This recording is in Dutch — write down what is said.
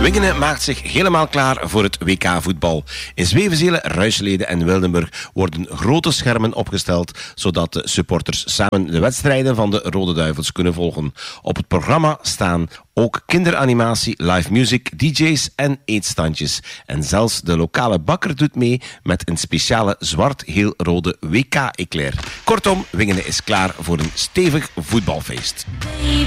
Wingenen maakt zich helemaal klaar voor het WK-voetbal. In Zwevenzelen, Ruislede en Wildenburg worden grote schermen opgesteld, zodat de supporters samen de wedstrijden van de Rode Duivels kunnen volgen. Op het programma staan ook kinderanimatie, live music, DJ's en eetstandjes. En zelfs de lokale bakker doet mee met een speciale zwart-heel-rode WK-eclair. Kortom, Wingenen is klaar voor een stevig voetbalfeest.